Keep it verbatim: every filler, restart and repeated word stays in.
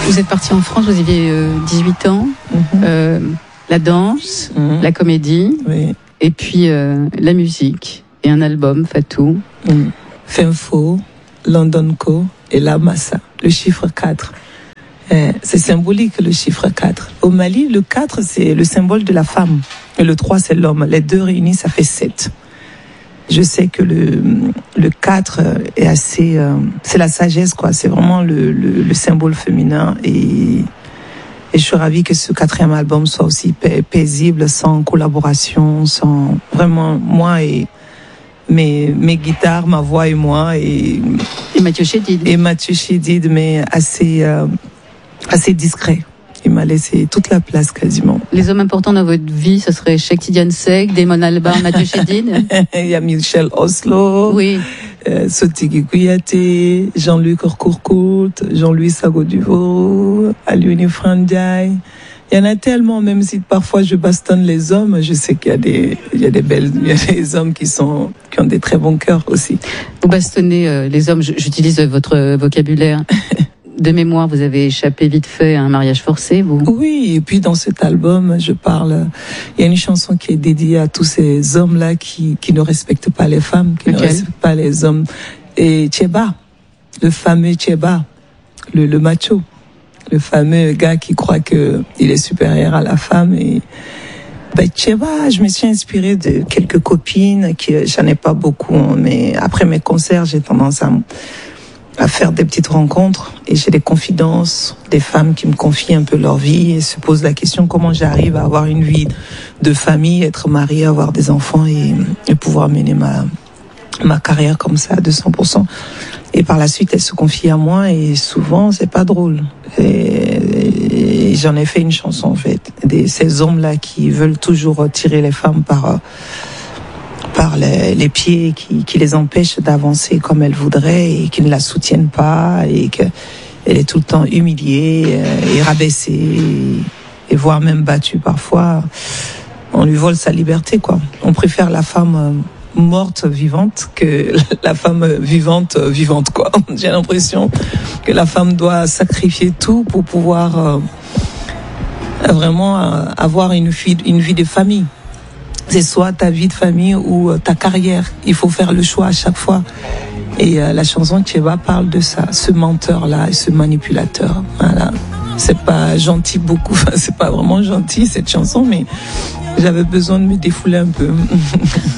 Vous êtes parti en France, vous aviez euh, dix-huit ans. Mm-hmm. Euh, la danse, mm-hmm. la comédie, oui. et puis euh, la musique. Et un album, Fatou. Mm. Femfo, London Co et La Massa, le chiffre quatre. Euh, c'est symbolique, le chiffre quatre. Au Mali, le quatre, c'est le symbole de la femme. Et le trois, c'est l'homme. Les deux réunis, ça fait sept. Je sais que le, le quatre est assez... Euh, c'est la sagesse, quoi. C'est vraiment le, le, le symbole féminin. Et, et je suis ravie que ce quatrième album soit aussi pa- paisible, sans collaboration, sans... Vraiment, moi et... Mes, mes guitares, ma voix et moi. Et, et Mathieu Chédid. Et Mathieu Chédid, mais assez, euh, assez discret. Il m'a laissé toute la place quasiment. Les hommes importants dans votre vie, ce serait Cheikh Tidiane Seck, Damon Albarn, Mathieu Chédid. Il y a Michel Oslo, oui. euh, Sotigui Kouyaté, Jean-Luc Orcourcourt, Jean-Louis Sago-Duvaux, Aliouni Frandiaï. Il y en a tellement, même si parfois je bastonne les hommes, je sais qu'il y a des, il y a des belles, il y a des hommes qui sont, qui ont des très bons cœurs aussi. Vous bastonnez euh, les hommes, j'utilise votre vocabulaire. De mémoire, vous avez échappé vite fait à un mariage forcé, vous? Oui, et puis dans cet album, je parle, il y a une chanson qui est dédiée à tous ces hommes-là qui, qui ne respectent pas les femmes, qui okay. ne respectent pas les hommes. Et Tcheba, le fameux Tcheba, le, le macho. Le fameux gars qui croit que il est supérieur à la femme. Et ben, Tcheba, je me suis inspirée de quelques copines, qui j'en ai pas beaucoup, mais après mes concerts, j'ai tendance à, à faire des petites rencontres et j'ai des confidences, des femmes qui me confient un peu leur vie et se posent la question comment j'arrive à avoir une vie de famille, être mariée, avoir des enfants et, et pouvoir mener ma ma carrière comme ça à deux cents pour cent. Et par la suite, elle se confie à moi et souvent, c'est pas drôle. Et, et j'en ai fait une chanson, en fait. Des, ces hommes-là qui veulent toujours tirer les femmes par, par les, les pieds, qui, qui les empêchent d'avancer comme elles voudraient et qui ne la soutiennent pas et qu'elle est tout le temps humiliée et rabaissée et, et voire même battue parfois. On lui vole sa liberté, quoi. On préfère la femme morte vivante que la femme vivante vivante quoi. J'ai l'impression que la femme doit sacrifier tout pour pouvoir euh, vraiment euh, avoir une vie une vie de famille. C'est soit ta vie de famille ou euh, ta carrière. Il faut faire le choix à chaque fois. Et euh, la chanson Tcheba parle de ça, ce menteur là et ce manipulateur. Voilà. C'est pas gentil beaucoup, enfin, c'est pas vraiment gentil cette chanson, mais j'avais besoin de me défouler un peu.